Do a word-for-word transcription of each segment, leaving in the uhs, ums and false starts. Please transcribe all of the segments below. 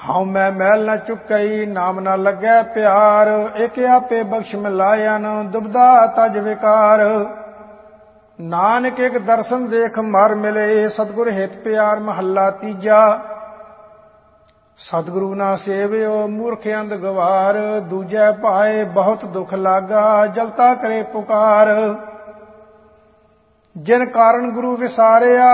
ਹਉ ਮੈਂ ਮੈਲ ਨ ਚੁੱਕਈ ਨਾਮ ਨ ਲੱਗੈ ਪਿਆਰ। ਇਕ ਆਪੇ ਬਖਸ਼ ਮਿਲਾਇਨ ਦੁਬਦਾ ਤਜ ਵਿਕਾਰ। ਨਾਨਕ ਇਕ ਦਰਸ਼ਨ ਦੇਖ ਮਰ ਮਿਲੇ ਸਤਿਗੁਰ ਹਿਤ ਪਿਆਰ ਮਹੱਲਾ ਤੀਜਾ। ਸਤਿਗੁਰੂ ਨਾ ਸੇਵਿਓ ਮੂਰਖ ਅੰਧ ਗਵਾਰ। ਦੂਜੈ ਭਾਏ ਬਹੁਤ ਦੁਖ ਲਾਗਾ ਜਲਤਾ ਕਰੇ ਪੁਕਾਰ। ਜਿਨ ਕਾਰਨ ਗੁਰੂ ਵਿਸਾਰਿਆ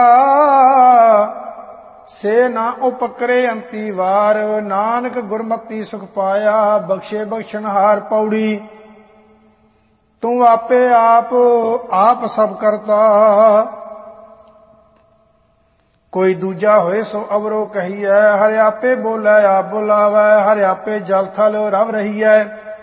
ਸੇ ਨਾ ਉਪਕਰੇ ਅੰਤੀ ਵਾਰ। ਨਾਨਕ ਗੁਰਮਤੀ ਸੁਖ ਪਾਇਆ ਬਖਸ਼ੇ ਬਖਸ਼ਣਹਾਰ। ਪੌੜੀ ਤੂੰ ਆਪੇ ਆਪ ਆਪ ਸਭ ਕਰਤਾ। ਕੋਈ ਦੂਜਾ ਹੋਏ ਸੋ ਅਵਰੋ ਕਹੀਐ। ਹਰਿ ਆਪੇ ਬੋਲੇ ਆਪ ਬੁਲਾਵੈ। ਹਰਿ ਆਪੇ ਜਲ ਥਲ ਰਵ ਰਹੀਐ।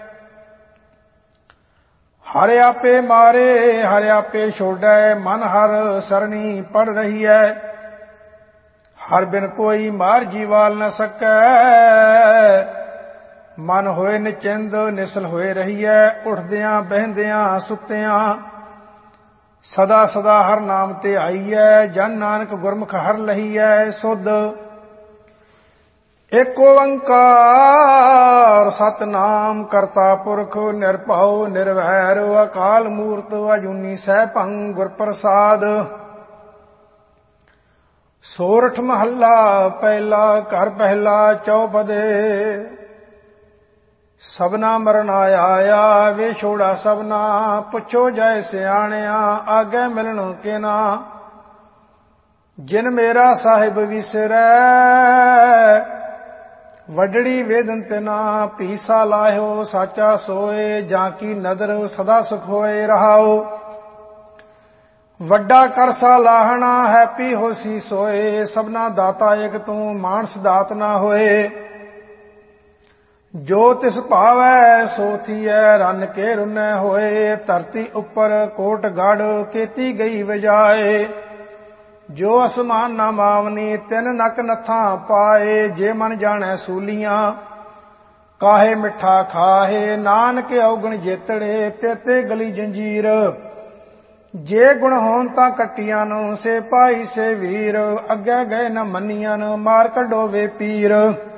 ਹਰਿ ਆਪੇ ਮਾਰੇ ਹਰਿ ਆਪੇ ਛੋੜੈ। ਮਨ ਹਰ ਸਰਣੀ ਪੜ ਰਹੀਐ। ਹਰ ਬਿਨ ਕੋਈ ਮਾਰ ਜੀਵਾਲ ਨ ਸਕੈ। ਮਨ ਹੋਏ ਨਿਚਿੰਦ ਨਿਸਲ ਹੋਏ ਰਹੀਐ। ਉੱਠਦਿਆਂ ਬਹਿੰਦਿਆਂ ਸੁੱਤਿਆਂ ਸਦਾ ਸਦਾ ਹਰ ਨਾਮ ਤੇ ਆਈਐ। ਜਨ ਨਾਨਕ ਗੁਰਮੁਖ ਹਰ ਲਹੀਐ ਸੁਧ। ਏਕ ਓੰਕਾਰ ਸਤਿਨਾਮ ਕਰਤਾ ਪੁਰਖ ਨਿਰਭਉ ਨਿਰਵੈਰ। ਅਕਾਲ ਮੂਰਤ ਅਜੂਨੀ ਸੈਭੰ ਗੁਰ ਪ੍ਰਸਾਦ। ਸੋਰਠ ਮਹੱਲਾ ਪਹਿਲਾ। ਘਰ ਪਹਿਲਾ ਚੌਪਦੇ। ਸਭਨਾ ਮਰਨ ਆਇਆ ਵੇ ਛੋੜਾ ਸਭਨਾ। ਪੁੱਛੋ ਜੈ ਸਿਆਣਿਆ ਆਗੇ ਮਿਲਣ ਕਿਨਾ। ਜਿਨ ਮੇਰਾ ਸਾਹਿਬ ਵਿਸਰੈ ਵਡੜੀ ਵੇਦਨ ਤਿਨਾ। ਪੀਸਾ ਲਾਹਿਓ ਸਾਚਾ ਸੋਏ ਜਾਂ ਕੀ ਨਦਰ ਸਦਾ ਸੁਖ ਹੋਏ ਰਹਾਓ। ਵੱਡਾ ਕਰਸਾ ਲਾਹਣਾ ਹੈਪੀ ਹੋਸੀ ਸੋਏ। ਸਭਨਾ ਦਾਤਾ ਇਕ ਤੂੰ ਮਾਨਸ ਦਾਤ ਨਾ ਹੋਏ। ਜੋ ਤਿਸ ਭਾਵੈ ਸੋ ਥੀਐ ਰੰਨ ਕੇ ਰੁਨੈ ਹੋਏ। ਧਰਤੀ ਉੱਪਰ ਕੋਟ ਗੜ ਕੀਤੀ ਗਈ ਵਜਾਏ। ਜੋ ਅਸਮਾਨ ਨਾ ਮਾਵਨੀ ਤਿੰਨ ਨਕ ਨੱਥਾਂ ਪਾਏ। ਜੇ ਮਨ ਜਾਣੈ ਸੂਲੀਆਂ ਕਾਹੇ ਮਿੱਠਾ ਖਾਹੇ। ਨਾਨਕ ਔਗਣ ਜੇਤੜੇ ਤੇਤੇ ਗਲੀ ਜੰਜੀਰ। ਜੇ ਗੁਣ ਹੋਣ ਤਾਂ ਕੱਟੀਆਂ ਨੂੰ ਸੇ ਭਾਈ ਸੇ ਵੀਰ। ਅੱਗੇ ਗਏ ਨ ਮੰਨੀਆਂ ਮਾਰ ਕੱਢੋ ਵੇ ਪੀਰ।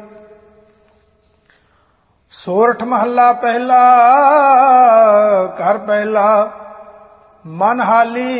ਸੋਰਠ ਮਹੱਲਾ ਪਹਿਲਾ। ਘਰ ਪਹਿਲਾ। ਮਨ ਹਾਲੀ